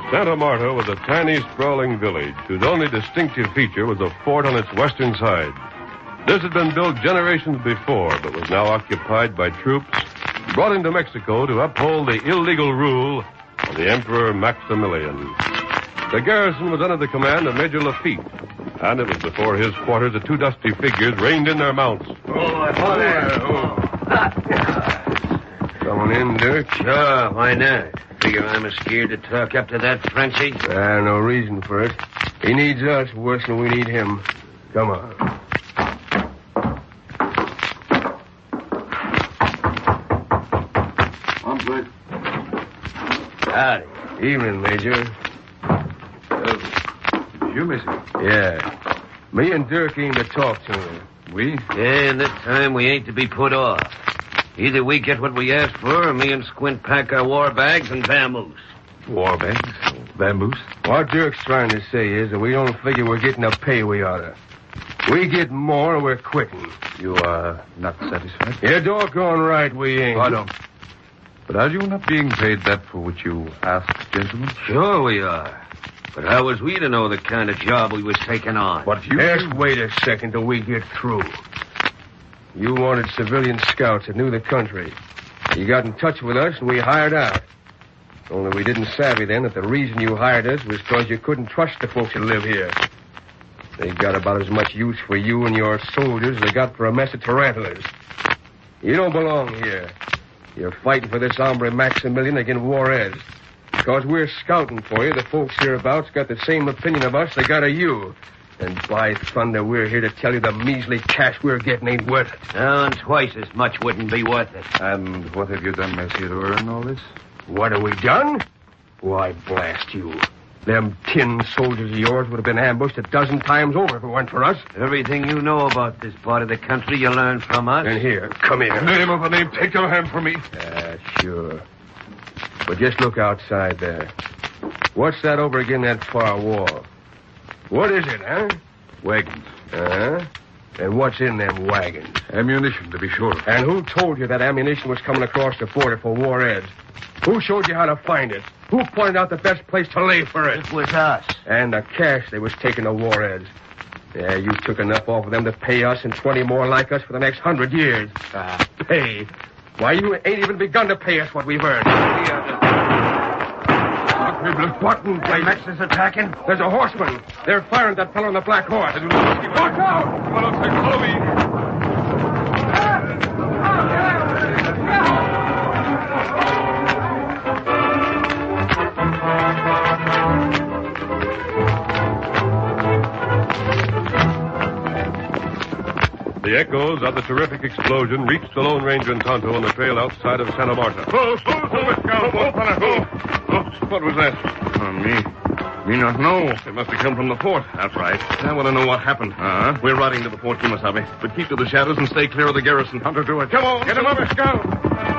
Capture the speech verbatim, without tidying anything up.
Santa Marta was a tiny, sprawling village whose only distinctive feature was a fort on its western side. This had been built generations before, but was now occupied by troops brought into Mexico to uphold the illegal rule of the Emperor Maximilian. The garrison was under the command of Major Lafitte, and it was before his quarters that two dusty figures reined in their mounts. Oh, oh there. Oh. Coming in, Dirk? Sure, why not? Figure I'm as scared to talk up to that Frenchie? Uh, no reason for it. He needs us worse than we need him. Come on. I'm good. Howdy. Evening, Major. You, mister? Yeah. Me and Dirk aim to talk to him. We? Yeah, and this time we ain't to be put off. Either we get what we asked for, or me and Squint pack our war bags and vamoose. War bags? Bamboos? What Dirk's trying to say is that we don't figure we're getting the pay we oughta. We get more, or we're quitting. You are not satisfied? You're doggone right we ain't. I don't. But are you not being paid that for which you asked, gentlemen? Sure we are. But how was we to know the kind of job we was taking on? What you... Just wait a second till we get through. You wanted civilian scouts that knew the country. You got in touch with us, and we hired out. Only we didn't savvy then that the reason you hired us was because you couldn't trust the folks that live here. They got about as much use for you and your soldiers as they got for a mess of tarantulas. You don't belong here. You're fighting for this hombre Maximilian against Juarez. Because we're scouting for you, the folks hereabouts got the same opinion of us they got of you. And by thunder, we're here to tell you the measly cash we're getting ain't worth it. Oh, and twice as much wouldn't be worth it. And what have you done, Monsieur, to earn all this? What have we done? Why, blast you. Them tin soldiers of yours would have been ambushed a dozen times over if it weren't for us. Everything you know about this part of the country you learned from us. And here, come here. In the name of the name, take your hand from me. Ah, sure. But just look outside there. What's that over against that far wall? What is it, huh? Wagons. Uh-huh. And what's in them wagons? Ammunition, to be sure. And who told you that ammunition was coming across the border for Juarez? Who showed you how to find it? Who pointed out the best place to lay for it? It was us. And the cash they was taking to Juarez. Yeah, you took enough off of them to pay us and twenty more like us for the next hundred years. Ah, pay? Why, you ain't even begun to pay us what we've earned. What in blazes? Max is attacking. There's a horseman. They're firing that fellow on the black horse. Watch out! Follow, follow me. The echoes of the terrific explosion reached the Lone Ranger and Tonto on the trail outside of Santa Marta. Oh, oh, oh, Scout. Oh, oh, oh. What was that? Uh, me. Me not know. It must have come from the fort. That's right. I want to know what happened. Uh-huh. We're riding to the fort, Kimasabi. But keep to the shadows and stay clear of the garrison. How to do it? Come on. Get him up, Scout.